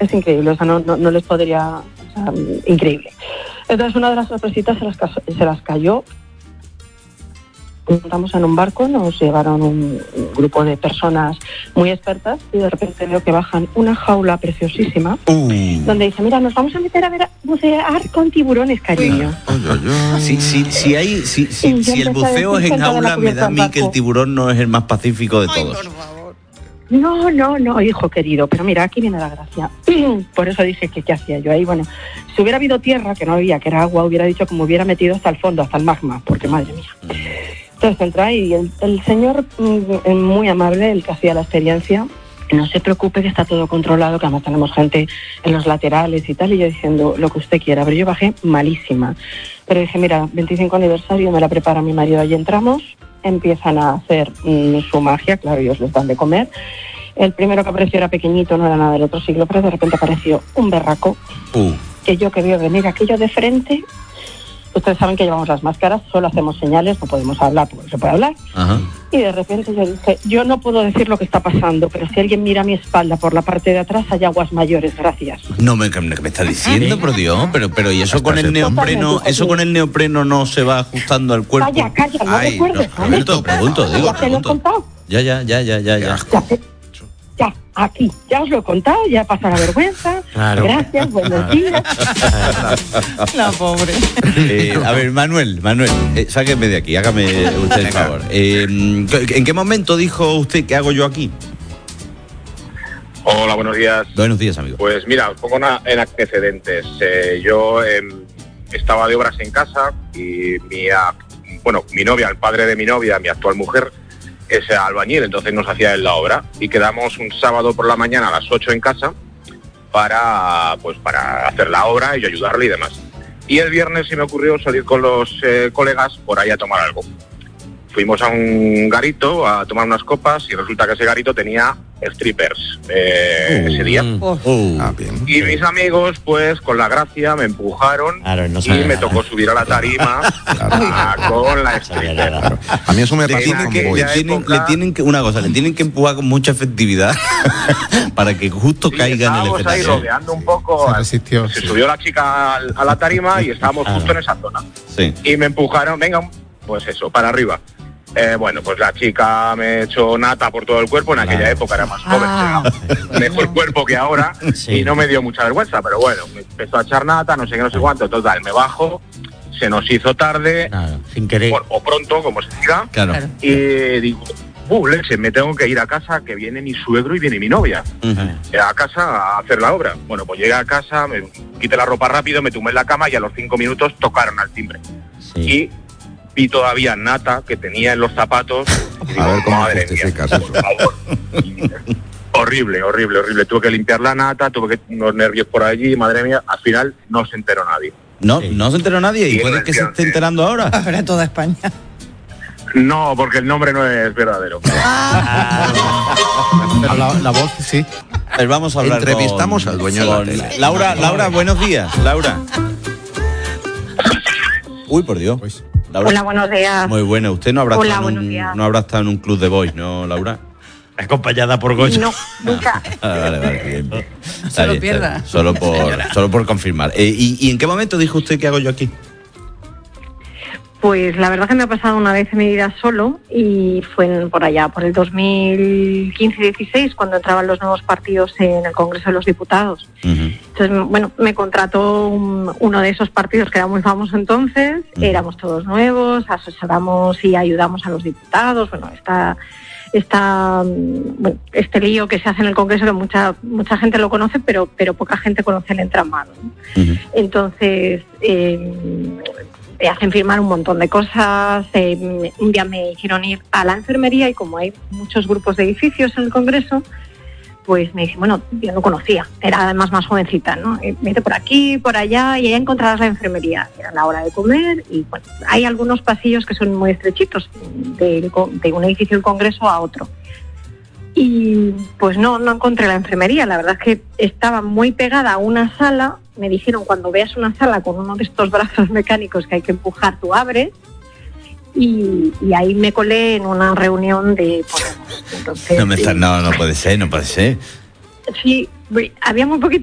es increíble, o sea, no les podría, o sea, increíble. Entonces una de las sorpresitas se las cayó. Montamos en un barco, nos llevaron un grupo de personas muy expertas y de repente veo que bajan una jaula preciosísima donde dice, mira, nos vamos a meter a bucear con tiburones, cariño. Si el buceo es en jaula, me da a mí que el tiburón no es el más pacífico de todos. Por favor. No, hijo querido, pero mira, aquí viene la gracia. Por eso dije que qué hacía yo ahí. Bueno, si hubiera habido tierra, que no había, que era agua, hubiera dicho que me hubiera metido hasta el fondo, hasta el magma, porque madre mía. Entonces entra y el señor, muy amable, el que hacía la experiencia, no se preocupe que está todo controlado, que además tenemos gente en los laterales y tal, y yo diciendo lo que usted quiera, pero yo bajé malísima. Pero dije, mira, 25 aniversario, me la prepara mi marido, allí entramos, empiezan a hacer su magia, claro, ellos les dan de comer. El primero que apareció era pequeñito, no era nada del otro siglo, pero de repente apareció un berraco, que yo que veo venir aquello de frente. Ustedes saben que llevamos las máscaras, solo hacemos señales, no podemos hablar porque no se puede hablar. Ajá. Y de repente yo dije, yo no puedo decir lo que está pasando, pero si alguien mira a mi espalda por la parte de atrás, hay aguas mayores, gracias. No me está diciendo, por Dios, pero y eso con el neopreno, eso con el neopreno no se va ajustando al cuerpo. Calla, no recuerdes. Pregunto. ¿Ya te lo he contado? Ya. Ya, aquí, ya os lo he contado, ya pasa la vergüenza. Claro. Gracias, buenos días. La pobre. A ver, Manuel, sáqueme de aquí, hágame usted el favor. ¿En qué momento dijo usted qué hago yo aquí? Hola, buenos días. Buenos días, amigo. Pues mira, os pongo en antecedentes. Yo estaba de obras en casa y mi novia, el padre de mi novia, mi actual mujer, es albañil, entonces nos hacía él la obra y quedamos un sábado por la mañana a las 8 en casa para hacer la obra y yo ayudarle y demás. Y el viernes se me ocurrió salir con los colegas por ahí a tomar algo. Fuimos a un garito a tomar unas copas y resulta que ese garito tenía strippers ese día. Bien. Y mis amigos, pues con la gracia, me empujaron y me tocó subir a la tarima con la stripper. Claro. A mí eso me pasa con le tienen que empujar con mucha efectividad para que justo caiga en el estábamos ahí rodeando un poco. Se subió la chica a la tarima y estábamos justo en esa zona. Sí. Y me empujaron, venga, pues eso, para arriba. Pues la chica me echó nata por todo el cuerpo, en aquella época era más joven, mejor cuerpo que ahora, y no me dio mucha vergüenza, pero bueno, me empezó a echar nata, no sé qué, no sé cuánto, total, me bajo, se nos hizo tarde, sin querer, o pronto, como se diga, y digo, leche, me tengo que ir a casa, que viene mi suegro y viene mi novia, a casa a hacer la obra. Bueno, pues llegué a casa, me quité la ropa rápido, me tumbé en la cama y a los 5 minutos tocaron al timbre. Y vi todavía nata que tenía en los zapatos. Y digo, a ver cómo madre mía, por favor. Horrible. Tuve que limpiar la nata, tuve unos nervios por allí, madre mía. Al final no se enteró nadie. No se enteró nadie y puede que se esté enterando ahora. Ahora toda España. No, porque el nombre no es verdadero. La voz, sí. Vamos a hablar. Entrevistamos al dueño de la tele. Laura, buenos días. Laura. Uy, por Dios. Laura. Hola, buenos días. Muy buena. Usted no habrá estado en un club de boys, ¿no, Laura? Acompañada por Goyo. No, nunca. Vale, bien. Se lo pierda. Solo por confirmar. ¿Y en qué momento dijo usted qué hago yo aquí? Pues la verdad que me ha pasado una vez en mi vida solo y fue por allá, por el 2015-16, cuando entraban los nuevos partidos en el Congreso de los Diputados. Entonces, bueno, me contrató uno de esos partidos que era muy famoso entonces, éramos todos nuevos, asesoramos y ayudamos a los diputados, bueno, este lío que se hace en el Congreso que mucha gente lo conoce, pero poca gente conoce el entramado, ¿no? Entonces, te hacen firmar un montón de cosas. Un día me hicieron ir a la enfermería y como hay muchos grupos de edificios en el Congreso, pues me dice, bueno, yo no conocía, era además más jovencita, ¿no? Vete por aquí, por allá, y allá encontrarás la enfermería. Era la hora de comer y bueno, hay algunos pasillos que son muy estrechitos de un edificio del Congreso a otro. Y pues no encontré la enfermería, la verdad es que estaba muy pegada a una sala. Me dijeron, cuando veas una sala con uno de estos brazos mecánicos que hay que empujar, tú abres. Y ahí me colé en una reunión de Podemos. Entonces, no puede ser. Sí, había muy